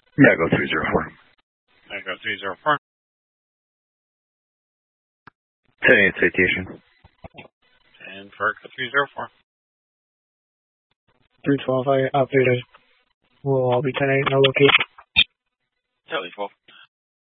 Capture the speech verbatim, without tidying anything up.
Yeah, go three zero four. I go three zero four. ten eight citation. And for three zero four. three twelve, I updated. We'll all be ten eight, no location. Charlie twelve.